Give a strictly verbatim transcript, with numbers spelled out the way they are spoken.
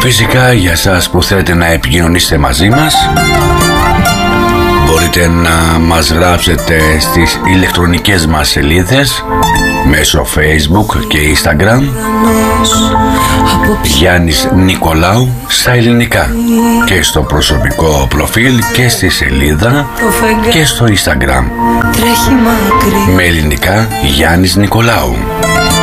Φυσικά για σας που θέλετε να επικοινωνήσετε μαζί μας, μπορείτε να μας γράψετε στις ηλεκτρονικές μας σελίδες μέσω Facebook και Instagram, Γιάννης Νικολάου στα ελληνικά, και στο προσωπικό προφίλ και στη σελίδα και στο Instagram με ελληνικά Γιάννης Νικολάου.